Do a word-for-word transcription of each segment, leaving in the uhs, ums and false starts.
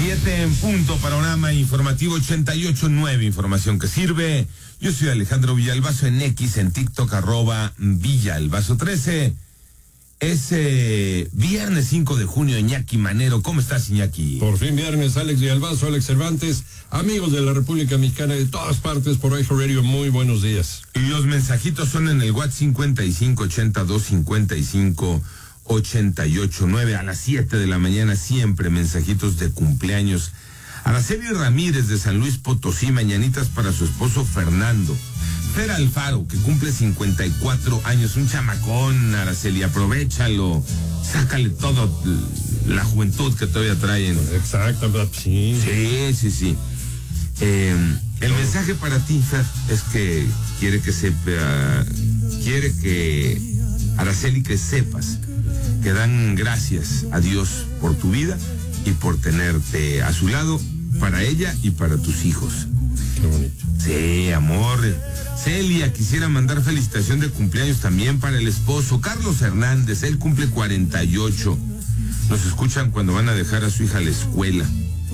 Siete en punto, panorama informativo ochenta y ocho nueve, información que sirve. Yo soy Alejandro Villalbazo en X, en TikTok, arroba Villalbazo trece. Es eh, viernes cinco de junio, Iñaki Manero. ¿Cómo estás, Iñaki? Por fin viernes, Alex Villalbazo, Alex Cervantes, amigos de la República Mexicana de todas partes por iHeart Radio, muy buenos días. Y los mensajitos son en el WhatsApp cincuenta y cinco ochenta y dos cincuenta y cinco ochenta y ocho nueve. A las siete de la mañana siempre mensajitos de cumpleaños. Araceli Ramírez de San Luis Potosí, mañanitas para su esposo Fernando. Fer Alfaro, que cumple cincuenta y cuatro años, un chamacón, Araceli, aprovéchalo, sácale todo la juventud que todavía traen. Exacto, sí. Sí, sí, sí. Eh, el mensaje para ti, Fer, es que quiere que sepa, quiere que, Araceli, que sepas que dan gracias a Dios por tu vida y por tenerte a su lado, para ella y para tus hijos. Qué bonito. Sí, amor. Celia, quisiera mandar felicitación de cumpleaños también para el esposo Carlos Hernández, él cumple cuarenta y ocho. Nos escuchan cuando van a dejar a su hija a la escuela.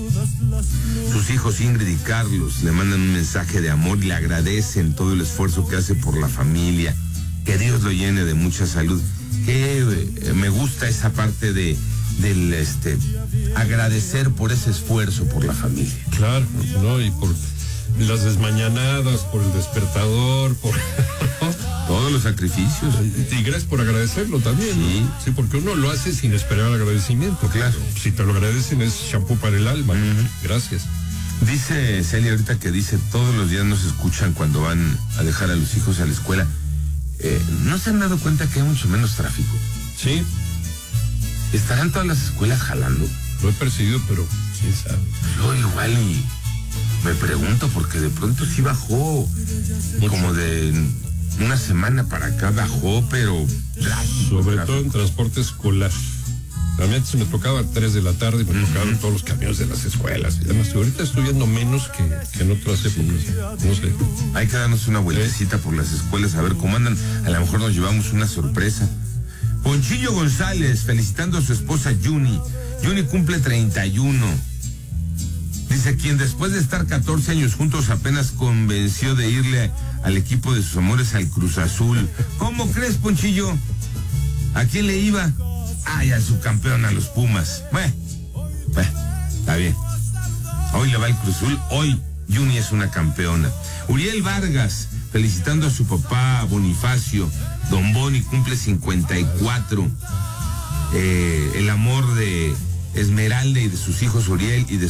Sus hijos Ingrid y Carlos le mandan un mensaje de amor y le agradecen todo el esfuerzo que hace por la familia. Que Dios lo llene de mucha salud. Que eh, me gusta esa parte de del este agradecer por ese esfuerzo por la familia. Claro, ¿no? Y por las desmañanadas, por el despertador, por todos los sacrificios. Y gracias por agradecerlo también, sí. ¿no? Sí, porque uno lo hace sin esperar agradecimiento. Claro. Si te lo agradecen es shampoo para el alma. Uh-huh. Gracias. Dice Celia ahorita que dice, todos los días nos escuchan cuando van a dejar a los hijos a la escuela. Eh, ¿No se han dado cuenta que hay mucho menos tráfico? Sí. ¿Estarán todas las escuelas jalando? Lo he percibido, pero quién sabe. Yo igual y me pregunto porque de pronto sí bajó. Mucho. Como de una semana para acá bajó, pero tráfico, sobre tráfico. todo en transporte escolar. Realmente se me tocaba a tres de la tarde y me uh-huh. tocaban todos los camiones de las escuelas y demás. Y ahorita estoy viendo menos que, que en otras épocas. No sé. Hay que darnos una vueltecita por las escuelas a ver cómo andan. A lo mejor nos llevamos una sorpresa. Ponchillo González, felicitando a su esposa Yuni. Yuni cumple treinta y uno. Dice, quien después de estar catorce años juntos apenas convenció de irle al equipo de sus amores al Cruz Azul. ¿Cómo crees, Ponchillo? ¿A quién le iba? Ay, a su campeón, a los Pumas. Bueno, bueno, está bien. Hoy le va el Cruz Azul, hoy Yuni es una campeona. Uriel Vargas, felicitando a su papá Bonifacio. Don Boni cumple cincuenta y cuatro. Eh, el amor de Esmeralda y de sus hijos Uriel y de